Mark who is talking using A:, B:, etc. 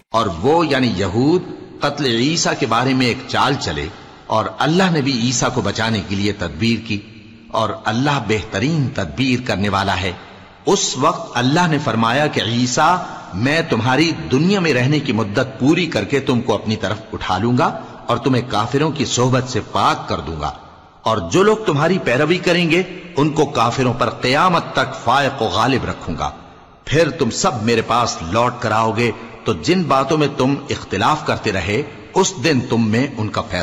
A: और वो यानी यहूद कत्ल ईसा के बारे में एक चाल चले, और अल्लाह ने भी ईसा को बचाने के लिए तदबीर की, और अल्लाह बेहतरीन तदबीर करने वाला है। उस वक्त अल्लाह ने फरमाया कि ईसा, मैं तुम्हारी दुनिया में रहने की मुद्दत पूरी करके तुमको अपनी तरफ उठा लूंगा और तुम्हें काफिरों की सोहबत से पाक कर दूंगा, और जो लोग तुम्हारी पैरवी करेंगे उनको काफिरों पर क़यामत तक फायक व गालिब रखूंगा। फिर तुम सब मेरे पास लौट कर आओगे, तो जिन बातों में तुम इख्तिलाफ करते रहे उस दिन तुम में उनका फैसला